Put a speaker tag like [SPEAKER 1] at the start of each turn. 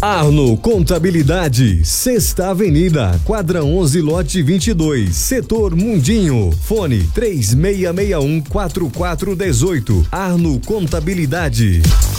[SPEAKER 1] Arno Contabilidade, Sexta Avenida, quadra 11, lote 22, setor Mundinho. Fone 3661-4418. Arno Contabilidade.